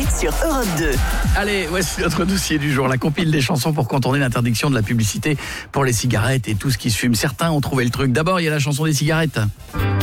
sur Europe 2. Allez, voici notre dossier du jour, la compile des chansons pour contourner l'interdiction de la publicité pour les cigarettes et tout ce qui se fume. Certains ont trouvé le truc. D'abord, il y a la chanson des cigarettes.